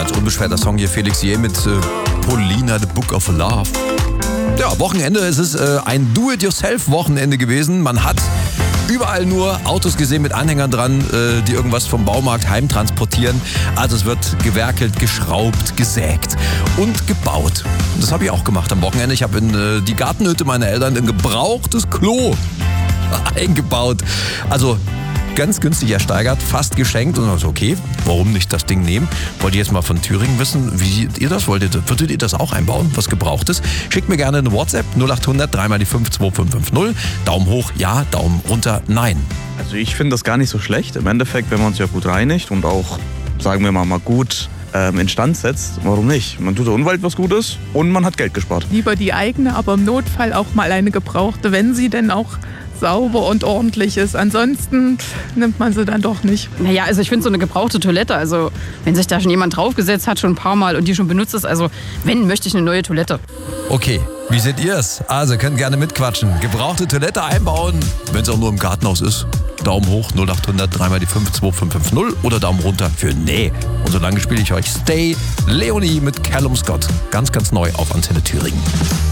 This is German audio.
Ganz unbeschwerter Song hier, Felix Jäh mit Paulina, The Book of Love. Ja, Wochenende, es ist ein Do-it-yourself-Wochenende gewesen. Man hat überall nur Autos gesehen mit Anhängern dran, die irgendwas vom Baumarkt heimtransportieren. Also es wird gewerkelt, geschraubt, gesägt und gebaut. Und das habe ich auch gemacht am Wochenende. Ich habe in die Gartenhütte meiner Eltern ein gebrauchtes Klo eingebaut. Also ganz günstig ersteigert, fast geschenkt. Und also okay, warum nicht das Ding nehmen? Wollt ihr jetzt mal von Thüringen wissen, wie seht ihr das? Würdet ihr das auch einbauen, was gebraucht ist? Schickt mir gerne eine WhatsApp 0800 3 mal die 5 2550. Daumen hoch, ja, Daumen runter, nein. Also ich finde das gar nicht so schlecht. Im Endeffekt, wenn man es ja gut reinigt und auch, sagen wir mal gut instand setzt, warum nicht? Man tut der Umwelt was Gutes und man hat Geld gespart. Lieber die eigene, aber im Notfall auch mal eine gebrauchte, wenn sie denn auch sauber und ordentlich ist. Ansonsten nimmt man sie dann doch nicht. Naja, also ich finde so eine gebrauchte Toilette, also wenn sich da schon jemand draufgesetzt hat, schon ein paar Mal und die schon benutzt ist, also wenn, möchte ich eine neue Toilette. Okay, wie seht ihr es? Also könnt gerne mitquatschen. Gebrauchte Toilette einbauen, wenn es auch nur im Gartenhaus ist. Daumen hoch 0800 3 mal die 5 2550 oder Daumen runter für nee. Und solange spiele ich euch Stay Leonie mit Callum Scott. Ganz, ganz neu auf Antenne Thüringen.